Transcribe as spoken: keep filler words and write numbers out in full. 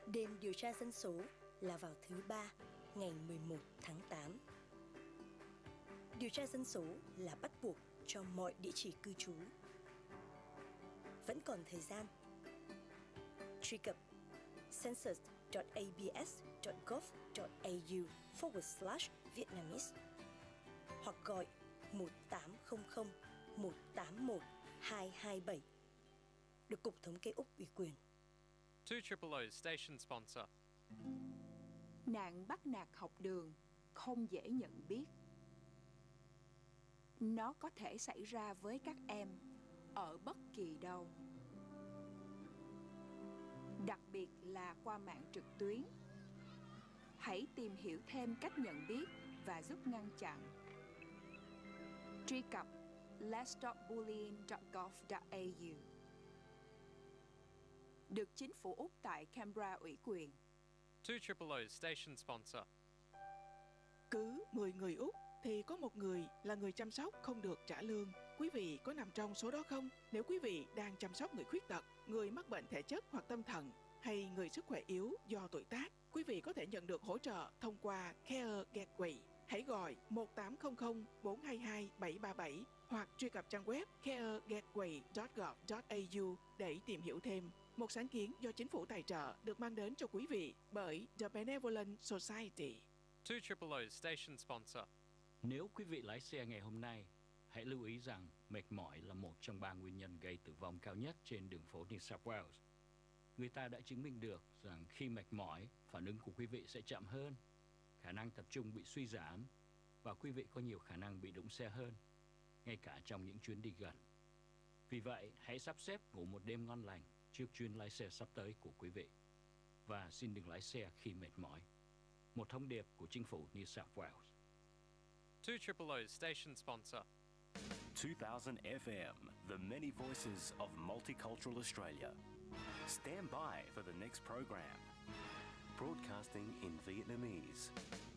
Đêm điều tra dân số là vào thứ ba, ngày mười một tháng tám. Điều tra dân số là bắt buộc cho mọi địa chỉ cư trú. Vẫn còn thời gian. Truy cập census.abs.gov.au forward slash Vietnamese hoặc gọi một tám không không một tám một hai hai bảy được Cục Thống kê Úc ủy quyền. two triple O station sponsor. Nạn bắt nạt học đường không dễ nhận biết. Nó có thể xảy ra với các em ở bất kỳ đâu, đặc biệt là qua mạng trực tuyến. Hãy tìm hiểu thêm cách nhận biết và giúp ngăn chặn. Truy cập let's stop bullying dot gov dot a u. Được chính phủ Úc tại Canberra ủy quyền. two triple O station sponsor. Cứ mười người Úc thì có một người là người chăm sóc không được trả lương. Quý vị có nằm trong số đó không? Nếu quý vị đang chăm sóc người khuyết tật, người mắc bệnh thể chất hoặc tâm thần hay người sức khỏe yếu do tuổi tác, quý vị có thể nhận được hỗ trợ thông qua Care Gateway. Hãy gọi một tám không không bốn hai hai bảy ba bảy hoặc truy cập trang web care gateway dot gov dot a u để tìm hiểu thêm. Một sáng kiến do chính phủ tài trợ được mang đến cho quý vị bởi The Benevolent Society. two triple O station sponsor. Nếu quý vị lái xe ngày hôm nay, hãy lưu ý rằng mệt mỏi là một trong ba nguyên nhân gây tử vong cao nhất trên đường phố New South Wales. Người ta đã chứng minh được rằng khi mệt mỏi, phản ứng của quý vị sẽ chậm hơn, khả năng tập trung bị suy giảm và quý vị có nhiều khả năng bị đụng xe hơn, ngay cả trong những chuyến đi gần. Vì vậy, hãy sắp xếp ngủ một đêm ngon lành trước chuyến lái xe sắp tới của quý vị. Và xin đừng lái xe khi mệt mỏi. Một thông điệp của chính phủ New South Wales. two triple O station sponsor. two thousand F M, the many voices of multicultural Australia. Stand by for the next program. Broadcasting in Vietnamese.